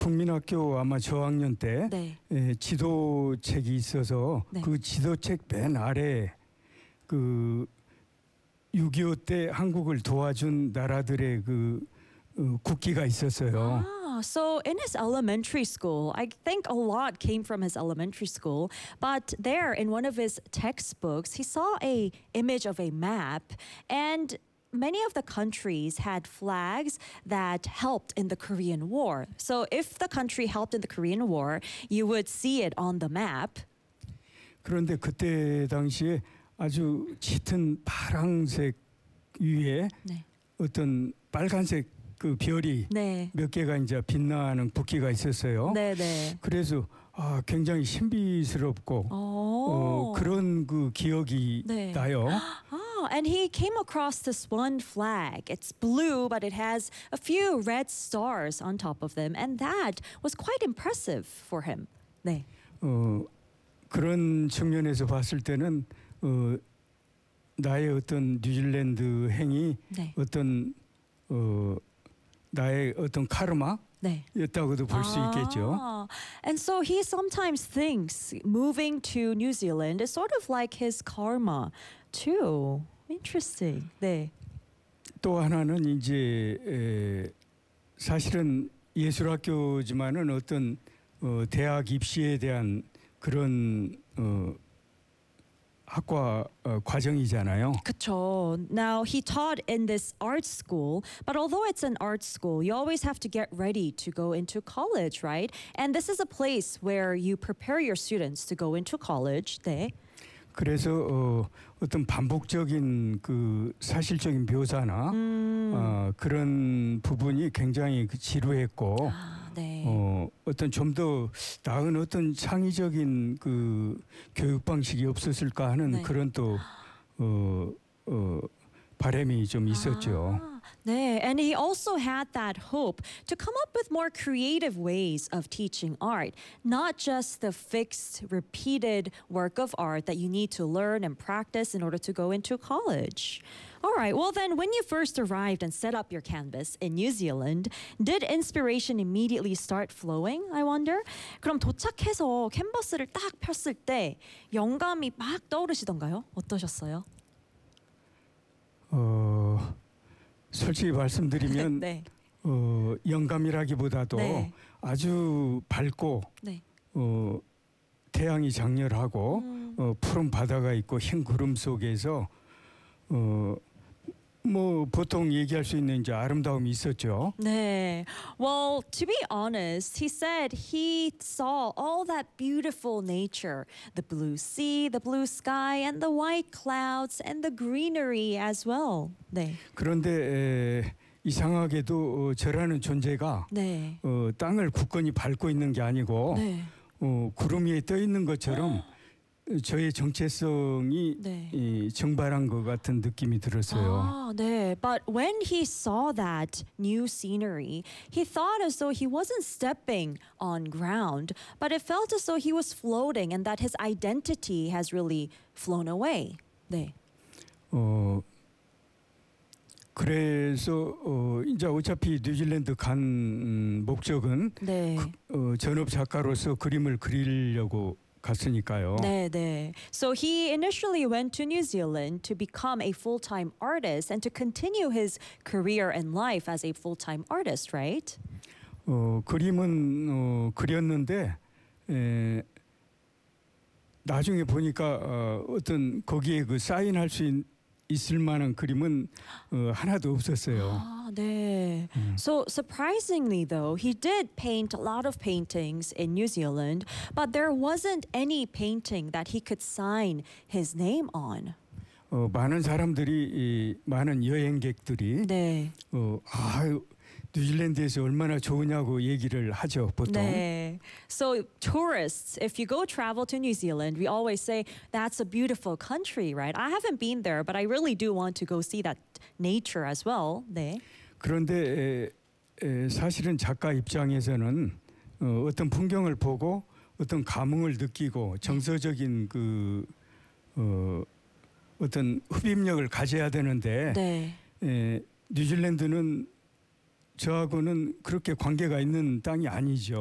국민학교 아마 저학년 때 네. 지도책이 있어서 네. 그 지도책 맨 아래 그 6.25 때 한국을 도와준 나라들의 그 국기가 있었어요. So in his elementary school, I think a lot came from his elementary school, but there in one of his textbooks, he saw a image of a map, and many of the countries had flags that helped in the Korean War. So if the country helped in the Korean War, you would see it on the map. 그런데 그때 당시에 아주 짙은 파랑색 위에 네. 어떤 빨간색 그 별이 네. 몇 개가 이제 빛나는 국기가 있었어요. 네, 네. 그래서 굉장히 신비스럽고 그런 그 기억이 네. 나요. Oh, and he came across this one flag. It's blue, but it has a few red stars on top of them, and that was quite impressive for him. 네. 그런 측면에서 봤을 때는 나의 어떤 뉴질랜드 행이 네. 어떤 나의 어떤 카르마였다고도 네. 볼 수 있겠죠. And so he sometimes thinks moving to New Zealand is sort of like his karma too. Interesting. 네. 또 하나는 이제 사실은 예술학교지만은 어떤 대학 입시에 대한 그런 학과 과정이잖아요. 그쵸. Now he taught in this art school, but although it's an art school, you always have to get ready to go into college, right? And this is a place where you prepare your students to go into college. 네. 그래서 어떤 반복적인 그 사실적인 묘사나 그런 부분이 굉장히 지루했고 네. 어떤 좀 더 나은 어떤 창의적인 그 교육 방식이 없었을까 하는 네. 그런 또 바람이 좀 있었죠. 네, and he also had that hope to come up with more creative ways of teaching art, not just the fixed, repeated work of art that you need to learn and practice in order to go into college. All right, well then, when you first arrived and set up your canvas in New Zealand, did inspiration immediately start flowing, I wonder? 그럼 도착해서 캔버스를 딱 폈을 때 영감이 막 떠오르시던가요? 어떠셨어요? 솔직히 말씀드리면 네. 영감이라기보다도 네. 아주 밝고 네. 태양이 장렬하고 푸른 바다가 있고 흰 구름 속에서 뭐 보통 얘기할 수 있는 이제 아름다움이 있었죠. 네. Well, to be honest, he said he saw all that beautiful nature, the blue sea, the blue sky, and the white clouds, and the greenery as well. 네. 그런데 이상하게도 저라는 존재가 네. 땅을 굳건히 밟고 있는 게 아니고 네. 구름 위에 떠 있는 것처럼 저의 정체성이 네. 증발한 것 같은 느낌이 들었어요. 네. But when he saw that new scenery, he thought as though he wasn't stepping on ground, but it felt as though he was floating and that his identity has really flown away. 네. 그래서 이제 어차피 뉴질랜드 간 목적은 네. 전업 작가로서 그림을 그리려고 갔으니까요. 네, 네. So he initially went to New Zealand to become a full-time artist and to continue his career and life as a full-time artist, right? 그림은 그렸는데 나중에 보니까 어떤 거기에 그 사인할 수 있을 만한 그림은 하나도 없었어요. 네. So surprisingly though, he did paint a lot of paintings in New Zealand, but there wasn't any painting that he could sign his name on. 많은 사람들이 많은 여행객들이 네. 뉴질랜드에서 얼마나 좋으냐고 얘기를 하죠, 보통. 네. So tourists, if you go travel to New Zealand, we always say that's a beautiful country, right? I haven't been there, but I really do want to go see that nature as well. 네. 그런데 사실은 작가 입장에서는 어떤 풍경을 보고 어떤 감흥을 느끼고 정서적인 그 어떤 흡입력을 가져야 되는데 네. 뉴질랜드는 저하고는 그렇게 관계가 있는 땅이 아니죠.